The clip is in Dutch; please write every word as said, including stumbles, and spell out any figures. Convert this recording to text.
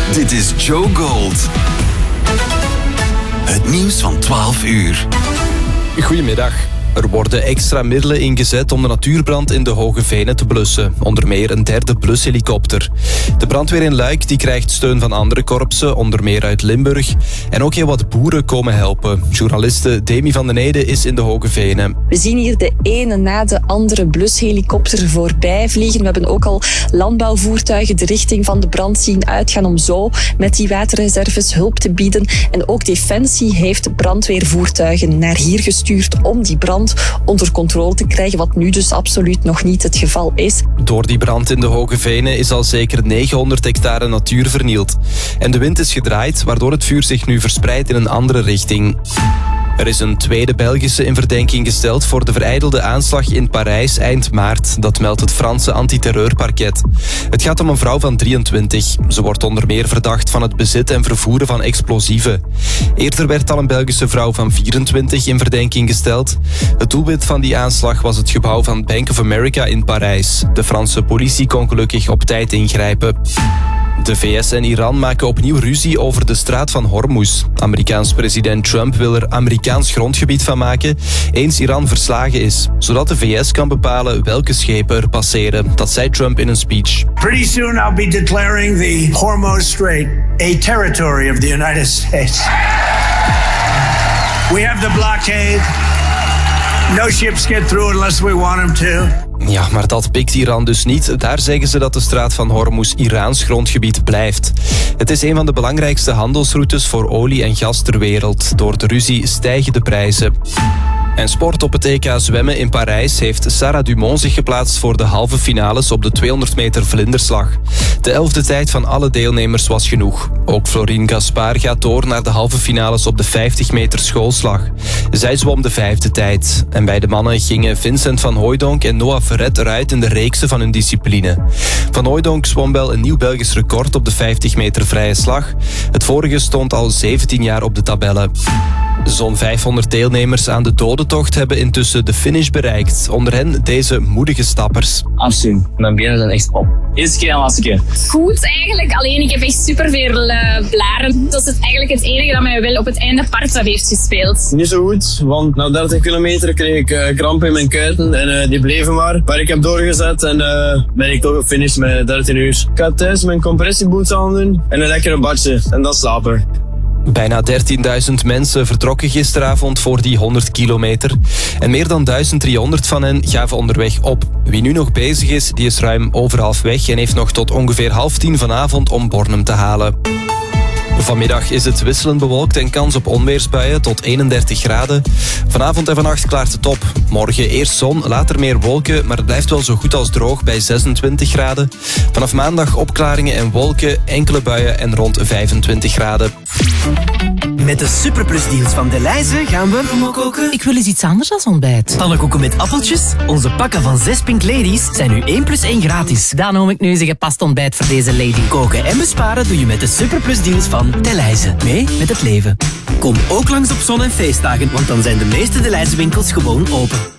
Dit is Joe Gold. Het nieuws van twaalf uur. Goedemiddag. Er worden extra middelen ingezet om de natuurbrand in de Hoge Venen te blussen. Onder meer een derde blushelikopter. De brandweer in Luik die krijgt steun van andere korpsen, onder meer uit Limburg. En ook heel wat boeren komen helpen. Journaliste Demi van den Ede is in de Hoge Venen. We zien hier de ene na de andere blushelikopter voorbij vliegen. We hebben ook al landbouwvoertuigen de richting van de brand zien uitgaan om zo met die waterreserves hulp te bieden. En ook Defensie heeft brandweervoertuigen naar hier gestuurd om die brand onder controle te krijgen, wat nu dus absoluut nog niet het geval is. Door die brand in de Hoge Venen is al zeker negenhonderd hectare natuur vernield. En de wind is gedraaid, waardoor het vuur zich nu verspreidt in een andere richting. Er is een tweede Belgische in verdenking gesteld voor de verijdelde aanslag in Parijs eind maart. Dat meldt het Franse antiterreurparket. Het gaat om een vrouw van drieëntwintig. Ze wordt onder meer verdacht van het bezit en vervoeren van explosieven. Eerder werd al een Belgische vrouw van vierentwintig in verdenking gesteld. Het doelwit van die aanslag was het gebouw van Bank of America in Parijs. De Franse politie kon gelukkig op tijd ingrijpen. De V S en Iran maken opnieuw ruzie over de straat van Hormuz. Amerikaans president Trump wil er Amerikaans grondgebied van maken, eens Iran verslagen is, zodat de V S kan bepalen welke schepen er passeren. Dat zei Trump in een speech. Pretty soon I'll be declaring the Hormuz Strait a territory of the United States. We have the blockade. No ships get through unless we want them to. Ja, maar dat pikt Iran dus niet. Daar zeggen ze dat de straat van Hormuz Iraans grondgebied blijft. Het is een van de belangrijkste handelsroutes voor olie en gas ter wereld. Door de ruzie stijgen de prijzen. En sport op het E K zwemmen in Parijs heeft Sarah Dumont zich geplaatst voor de halve finales op de tweehonderd meter vlinderslag. De elfde tijd van alle deelnemers was genoeg. Ook Florine Gaspard gaat door naar de halve finales op de vijftig meter schoolslag. Zij zwom de vijfde tijd. En bij de mannen gingen Vincent van Hooijdonk en Noah Verret eruit in de reeksen van hun discipline. Van Hooijdonk zwom wel een nieuw Belgisch record op de vijftig meter vrije slag. Het vorige stond al zeventien jaar op de tabellen. Zo'n vijfhonderd deelnemers aan de dodentocht hebben intussen de finish bereikt. Onder hen deze moedige stappers. Afzien, mijn benen zijn echt op. Eerste keer en laatste keer. Goed eigenlijk, alleen ik heb echt superveel uh, blaren. Dat is het eigenlijk het enige dat mij wel op het einde part heeft gespeeld. Niet zo goed, want na dertig kilometer kreeg ik uh, krampen in mijn kuiten en uh, die bleven maar. Maar ik heb doorgezet en uh, ben ik toch gefinished met dertien uur. Ik ga thuis mijn compressieboots aandoen en een lekkere badje en dan slapen. Bijna dertienduizend mensen vertrokken gisteravond voor die honderd kilometer. En meer dan duizend driehonderd van hen gaven onderweg op. Wie nu nog bezig is, die is ruim over half weg en heeft nog tot ongeveer half tien vanavond om Bornem te halen. Vanmiddag is het wisselend bewolkt en kans op onweersbuien tot eenendertig graden. Vanavond en vannacht klaart het op. Morgen eerst zon, later meer wolken, maar het blijft wel zo goed als droog bij zesentwintig graden. Vanaf maandag opklaringen en wolken, enkele buien en rond vijfentwintig graden. Met de Superplus-deals van Delhaize gaan we... koken. Ik wil eens iets anders dan ontbijt. Pannenkoeken met appeltjes. Onze pakken van zes Pink Ladies zijn nu één plus één gratis. Dan noem ik nu eens een gepast ontbijt voor deze lady. Koken en besparen doe je met de Superplus-deals van Delhaize. Mee met het leven. Kom ook langs op zon- en feestdagen, want dan zijn de meeste Delhaize winkels gewoon open.